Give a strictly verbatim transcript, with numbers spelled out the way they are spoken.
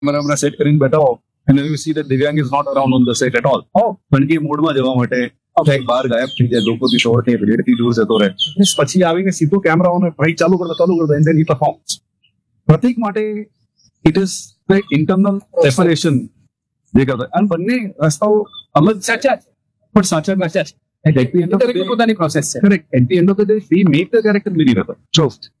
Camera set કરીને બેઠા હો and you see that Divyang is not around on the set at all. Oh. પણ કે મોડમાં જવા માટે કંઈક બહાર ગાયબ થઈ જાય, લોકોથી શોર્ટ થઈ રેડથી દૂર જતો રહે, પછી આવીને સીધો કેમેરા ઓન ભાઈ ચાલુ કરતા ચાલુ કરતા એન્ડ ધેન હી પરફોર્મ્સ. પ્રતિક માટે it is the internal preparation જે કરતા, અને બંને રસ્તાઓ અલગ સાચા છે, પણ સાચા સાચા છે. And at the end of the દરેકની day, પોતાની પ્રોસેસ છે. correct. At the end of the day, we make the character very better. So,